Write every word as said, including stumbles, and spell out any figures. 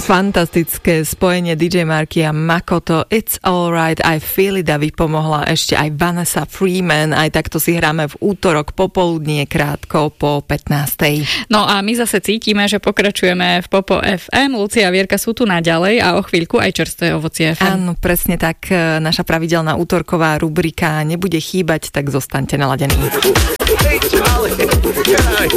Fantastické spojenie dý džej Marky a Makoto, It's Alright, I Feel It, a vypomohla ešte aj Vanessa Freeman. Aj takto si hráme v útorok popoludnie krátko po pätnástej. No a my zase cítime, že pokračujeme v Popo ef em. Lucia a Vierka sú tu naďalej a o chvíľku aj čerstvé ovocie ef em. Áno, presne tak. Naša pravidelná útorková rubrika nebude chýbať, tak zostaňte naladení.